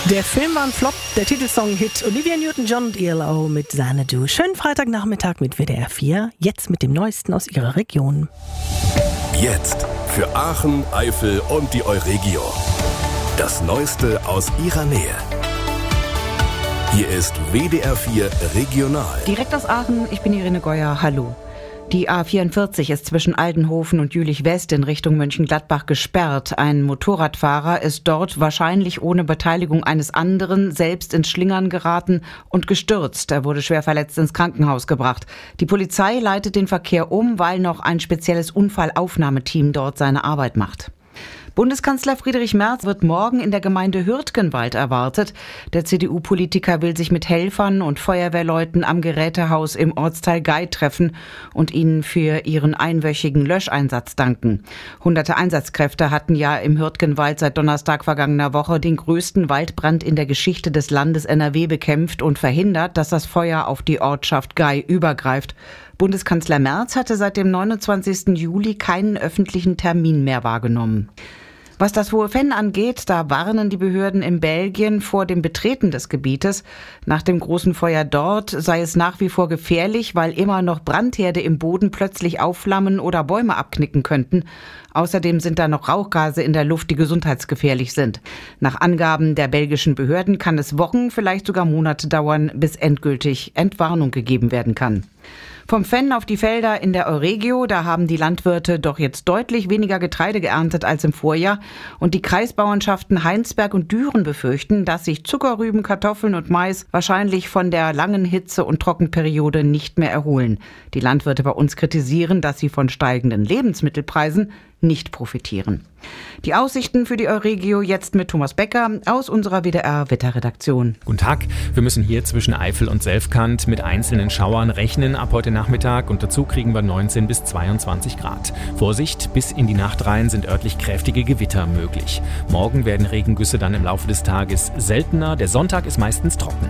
Der Film war ein Flop, der Titelsong-Hit Olivia Newton-John und ELO mit Xanadu. Schönen Freitagnachmittag mit WDR 4, jetzt mit dem Neuesten aus Ihrer Region. Jetzt für Aachen, Eifel und die Euregio. Das Neueste aus Ihrer Nähe. Hier ist WDR 4 Regional. Direkt aus Aachen, ich bin Irene Geuer, hallo. Die A44 ist zwischen Aldenhoven und Jülich-West in Richtung Mönchengladbach gesperrt. Ein Motorradfahrer ist dort wahrscheinlich ohne Beteiligung eines anderen selbst ins Schlingern geraten und gestürzt. Er wurde schwer verletzt ins Krankenhaus gebracht. Die Polizei leitet den Verkehr um, weil noch ein spezielles Unfallaufnahmeteam dort seine Arbeit macht. Bundeskanzler Friedrich Merz wird morgen in der Gemeinde Hürtgenwald erwartet. Der CDU-Politiker will sich mit Helfern und Feuerwehrleuten am Gerätehaus im Ortsteil Gei treffen und ihnen für ihren einwöchigen Löscheinsatz danken. Hunderte Einsatzkräfte hatten ja im Hürtgenwald seit Donnerstag vergangener Woche den größten Waldbrand in der Geschichte des Landes NRW bekämpft und verhindert, dass das Feuer auf die Ortschaft Gei übergreift. Bundeskanzler Merz hatte seit dem 29. Juli keinen öffentlichen Termin mehr wahrgenommen. Was das Hohe Venn angeht, da warnen die Behörden in Belgien vor dem Betreten des Gebietes. Nach dem großen Feuer dort sei es nach wie vor gefährlich, weil immer noch Brandherde im Boden plötzlich aufflammen oder Bäume abknicken könnten. Außerdem sind da noch Rauchgase in der Luft, die gesundheitsgefährlich sind. Nach Angaben der belgischen Behörden kann es Wochen, vielleicht sogar Monate dauern, bis endgültig Entwarnung gegeben werden kann. Vom Venn auf die Felder in der Euregio, da haben die Landwirte doch jetzt deutlich weniger Getreide geerntet als im Vorjahr. Und die Kreisbauernschaften Heinsberg und Düren befürchten, dass sich Zuckerrüben, Kartoffeln und Mais wahrscheinlich von der langen Hitze- und Trockenperiode nicht mehr erholen. Die Landwirte bei uns kritisieren, dass sie von steigenden Lebensmittelpreisen nicht profitieren. Die Aussichten für die Euregio jetzt mit Thomas Becker aus unserer WDR-Wetterredaktion. Guten Tag. Wir müssen hier zwischen Eifel und Selfkant mit einzelnen Schauern rechnen ab heute Nachmittag und dazu kriegen wir 19 bis 22 Grad. Vorsicht, bis in die Nacht rein sind örtlich kräftige Gewitter möglich. Morgen werden Regengüsse dann im Laufe des Tages seltener. Der Sonntag ist meistens trocken.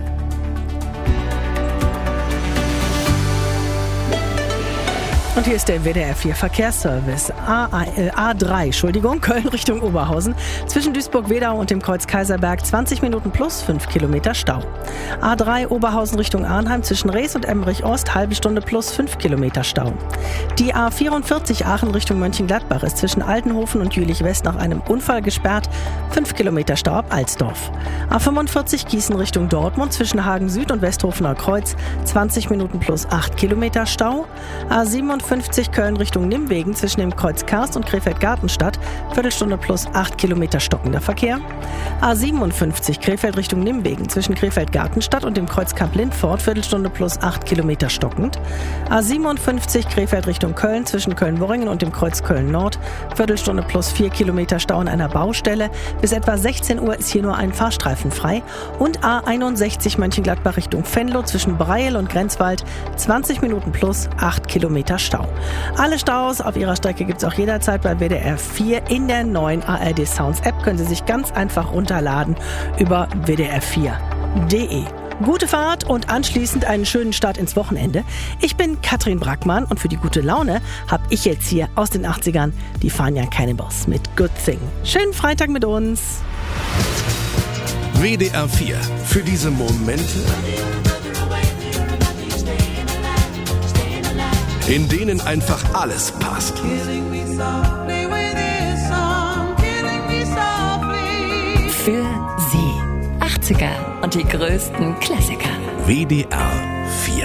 Und hier ist der WDR 4 Verkehrsservice. A3, Köln Richtung Oberhausen. Zwischen Duisburg-Wedau und dem Kreuz Kaiserberg 20 Minuten plus 5 Kilometer Stau. A3 Oberhausen Richtung Arnheim zwischen Rees und Emmerich-Ost halbe Stunde plus 5 Kilometer Stau. Die A44 Aachen Richtung Mönchengladbach ist zwischen Aldenhoven und Jülich-West nach einem Unfall gesperrt. 5 Kilometer Stau ab Alsdorf. A45 Gießen Richtung Dortmund zwischen Hagen Süd und Westhofener Kreuz 20 Minuten plus 8 Kilometer Stau. A57 Köln Richtung Nimwegen zwischen dem Kreuz Karst und Krefeld-Gartenstadt, Viertelstunde plus 8 Kilometer stockender Verkehr. A57 Krefeld Richtung Nimwegen zwischen Krefeld-Gartenstadt und dem Kreuz Kamp-Lindfort, Viertelstunde plus 8 Kilometer stockend. A57 Krefeld Richtung Köln zwischen Köln-Worringen und dem Kreuz Köln-Nord, Viertelstunde plus 4 Kilometer Stau an einer Baustelle. Bis etwa 16 Uhr ist hier nur ein Fahrstreifen frei. Und A61 Mönchengladbach Richtung Venlo zwischen Breil und Grenzwald, 20 Minuten plus 8 Kilometer Stau. Alle Staus auf Ihrer Strecke gibt es auch jederzeit bei WDR 4 in der neuen ARD Sounds App. Können Sie sich ganz einfach runterladen über wdr4.de. Gute Fahrt und anschließend einen schönen Start ins Wochenende. Ich bin Katrin Brackmann und für die gute Laune habe ich jetzt hier aus den 80ern die Fania Cannibals mit Good Thing. Schönen Freitag mit uns. WDR 4 für diese Momente, in denen einfach alles passt. Für Sie 80er und die größten Klassiker. WDR 4